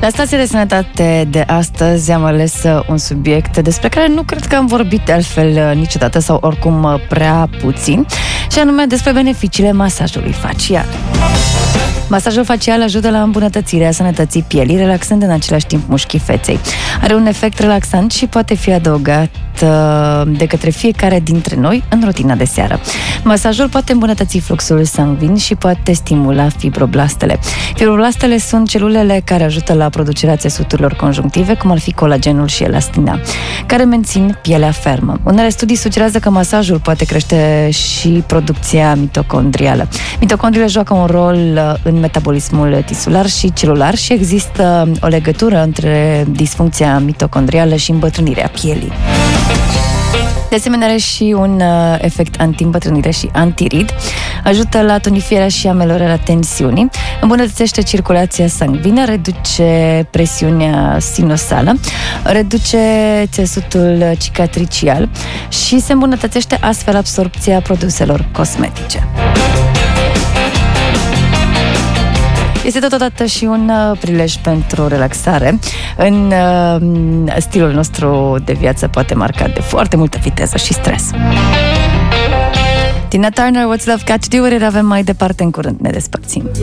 La Stația de Sănătate de astăzi am ales un subiect despre care nu cred că am vorbit de altfel niciodată sau oricum prea puțin, și anume despre beneficiile masajului facial. Masajul facial ajută la îmbunătățirea sănătății pielii, relaxând în același timp mușchii feței. Are un efect relaxant și poate fi adăugat de către fiecare dintre noi în rutina de seară. Masajul poate îmbunătăți fluxul sanguin și poate stimula fibroblastele. Fibroblastele sunt celulele care ajută la producerea țesuturilor conjunctive, cum ar fi colagenul și elastina, care mențin pielea fermă. Unele studii sugerează că masajul poate crește și producția mitocondrială. Mitocondriile joacă un rol în metabolismul tisular și celular și există o legătură între disfuncția mitocondrială și îmbătrânirea pielii. De asemenea, are și un efect anti-îmbătrânire și antirid, ajută la tonifierea și ameliorarea tensiunii, îmbunătățește circulația sanguină, reduce presiunea sinusală, reduce țesutul cicatricial și se îmbunătățește astfel absorbția produselor cosmetice. Este totodată și un prilej pentru relaxare în stilul nostru de viață poate marcat de foarte multă viteză și stres. Tina Turner, What's Love Got to Do With It? Avem mai departe în curând, ne despărțim.